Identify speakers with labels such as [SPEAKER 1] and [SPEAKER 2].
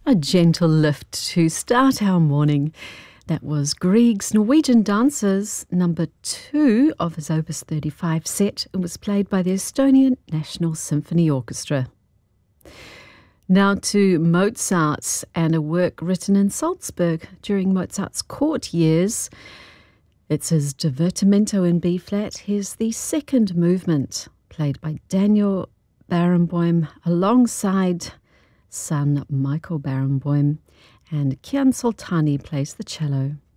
[SPEAKER 1] A gentle lift to start our morning. That was Grieg's Norwegian Dancers, number 2 of his Opus 35 set. It was played by the Estonian National Symphony Orchestra. Now to Mozart and a work written in Salzburg during Mozart's court years. It's his Divertimento in B-flat. Here's the second movement, played by Daniel Barenboim alongside son Michael Barenboim, and Kian Soltani plays the cello.